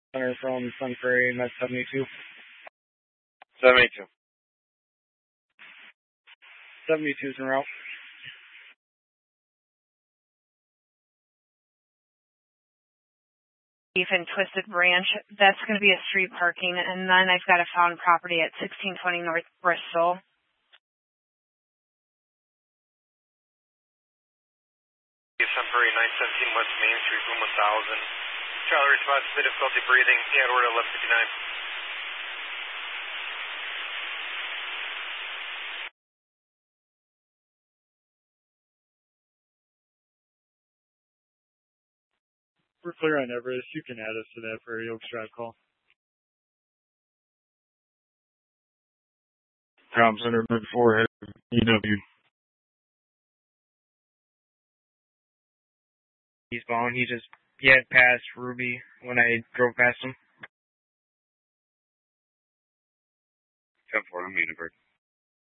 Center from Sun Prairie, Med 72. 72. 72's en route. And Twisted Branch, that's going to be a street parking, and then I've got a found property at 1620 North Bristol. Sun Prairie 917 West Main Street, room 1000. Charlie response, difficulty breathing, and order 1159. We're clear on Everest. You can add us to that Prairie Oaks Drive call. Tom Center, Med 4, EW. Eastbound. He had passed Ruby when I drove past him. 10-4, I'm Uniberg.